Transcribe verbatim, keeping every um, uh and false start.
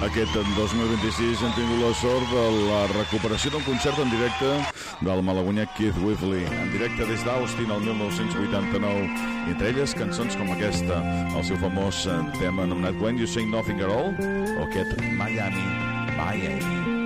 Aquest dos mil vint-i-sis hem tingut la sort de la recuperació d'un concert en directe del malaguanyà Keith Whitley, en directe des d'Austin el mil nou-cents vuitanta-nou, i entre elles cançons com aquesta, el seu famós tema anomenat When You Say Nothing at All, o aquest Miami, Miami.